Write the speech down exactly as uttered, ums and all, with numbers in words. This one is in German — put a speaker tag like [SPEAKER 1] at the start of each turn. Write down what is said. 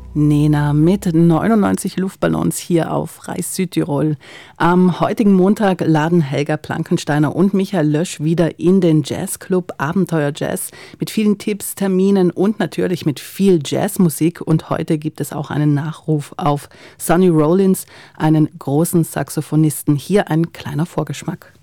[SPEAKER 1] Nena mit neunundneunzig Luftballons hier auf Reis Südtirol. Am heutigen Montag laden Helga Plankensteiner und Michael Lösch wieder in den Jazzclub Abenteuer Jazz mit vielen Tipps, Terminen und natürlich mit viel Jazzmusik. Und heute gibt es auch einen Nachruf auf Sonny Rollins, einen großen Saxophonisten. Hier ein kleiner Vorgeschmack.